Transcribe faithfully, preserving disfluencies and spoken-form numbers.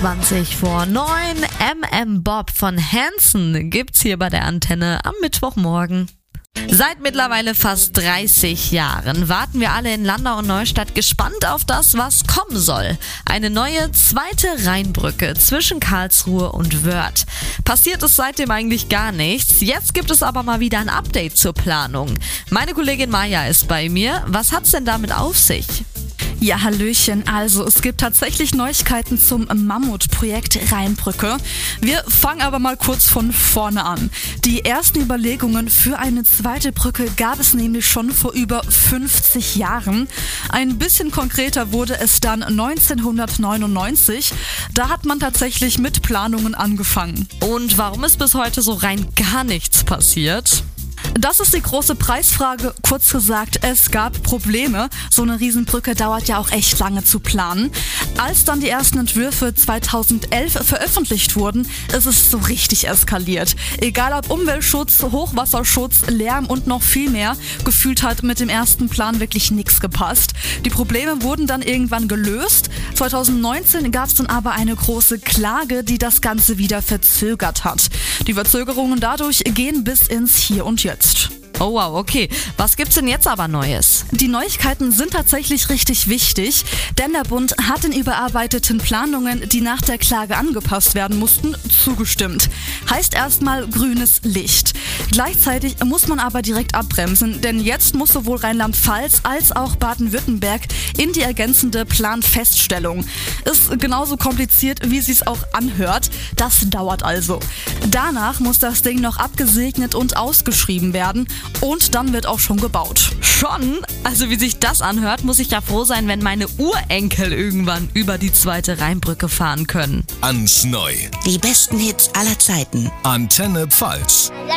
zwanzig vor neun. M M Bob von Hanson gibt's hier bei der Antenne am Mittwochmorgen. Seit mittlerweile fast dreißig Jahren warten wir alle in Landau und Neustadt gespannt auf das, was kommen soll. Eine neue zweite Rheinbrücke zwischen Karlsruhe und Wörth. Passiert ist seitdem eigentlich gar nichts. Jetzt gibt es aber mal wieder ein Update zur Planung. Meine Kollegin Maja ist bei mir. Was hat's denn damit auf sich? Ja, hallöchen. Also, es gibt tatsächlich Neuigkeiten zum Mammutprojekt Rheinbrücke. Wir fangen aber mal kurz von vorne an. Die ersten Überlegungen für eine zweite Brücke gab es nämlich schon vor über fünfzig Jahren. Ein bisschen konkreter wurde es dann neunzehnhundertneunundneunzig. Da hat man tatsächlich mit Planungen angefangen. Und warum ist bis heute so rein gar nichts passiert? Das ist die große Preisfrage. Kurz gesagt, es gab Probleme. So eine Riesenbrücke dauert ja auch echt lange zu planen. Als dann die ersten Entwürfe zweitausendelf veröffentlicht wurden, ist es so richtig eskaliert. Egal ob Umweltschutz, Hochwasserschutz, Lärm und noch viel mehr, gefühlt hat mit dem ersten Plan wirklich nichts gepasst. Die Probleme wurden dann irgendwann gelöst. zweitausendneunzehn gab es dann aber eine große Klage, die das Ganze wieder verzögert hat. Die Verzögerungen dadurch gehen bis ins Hier und Jetzt. Oh wow, okay. Was gibt's denn jetzt aber Neues? Die Neuigkeiten sind tatsächlich richtig wichtig, denn der Bund hat den überarbeiteten Planungen, die nach der Klage angepasst werden mussten, zugestimmt. Heißt erstmal grünes Licht. Gleichzeitig muss man aber direkt abbremsen, denn jetzt muss sowohl Rheinland-Pfalz als auch Baden-Württemberg in die ergänzende Planfeststellung. Ist genauso kompliziert, wie sie es auch anhört. Das dauert also. Danach muss das Ding noch abgesegnet und ausgeschrieben werden. Und dann wird auch schon gebaut. Schon? Also wie sich das anhört, muss ich ja froh sein, wenn meine Urenkel irgendwann über die zweite Rheinbrücke fahren können. Ans Neu. Die besten Hits aller Zeiten. Antenne Pfalz.